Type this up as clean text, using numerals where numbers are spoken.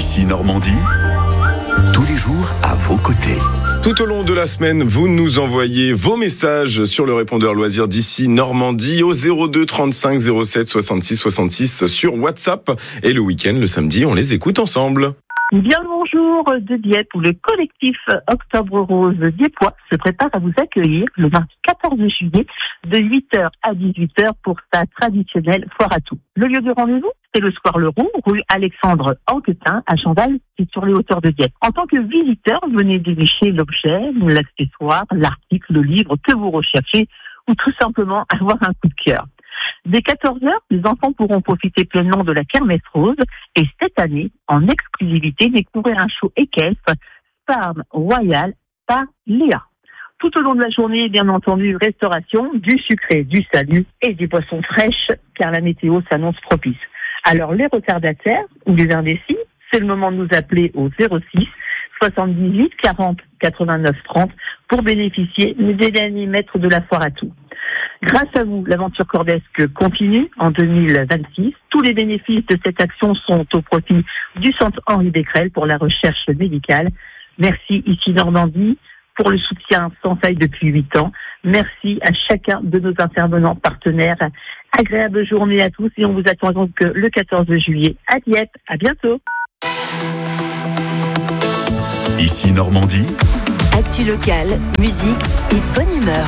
Ici Normandie, tous les jours à vos côtés. Tout au long de la semaine, vous nous envoyez vos messages sur le répondeur loisirs d'Ici Normandie au 02 35 07 66 66 sur WhatsApp. Et le week-end, le samedi, on les écoute ensemble. Bien le bonjour de Dieppe, où le collectif Octobre Rose Dieppois se prépare à vous accueillir le mardi 14 juillet de 8h à 18h pour sa traditionnelle foire à tout. Le lieu de rendez-vous, c'est le Square Leroux, rue Alexandre Anquetin à Chandal, c'est sur les hauteurs de Dieppe. En tant que visiteur, venez dénicher l'objet, l'accessoire, l'article, le livre que vous recherchez ou tout simplement avoir un coup de cœur. Dès 14h, les enfants pourront profiter pleinement de la Kermesse Rose et cette année, en exclusivité, découvrir un show équestre Farm Royal par Léa. Tout au long de la journée, bien entendu, restauration, du sucré, du salud et des boissons fraîches, car la météo s'annonce propice. Alors les retardataires ou les indécis, c'est le moment de nous appeler au 06 78 40 89 30 pour bénéficier des derniers mètres de la foire à tout. Grâce à vous, l'aventure cordesque continue en 2026. Tous les bénéfices de cette action sont au profit du Centre Henri Becquerel pour la recherche médicale. Merci Ici Normandie pour le soutien sans faille depuis 8 ans. Merci à chacun de nos intervenants partenaires. Agréable journée à tous et on vous attend donc le 14 juillet à Dieppe. À bientôt. Ici Normandie. Actu locale, musique et bonne humeur.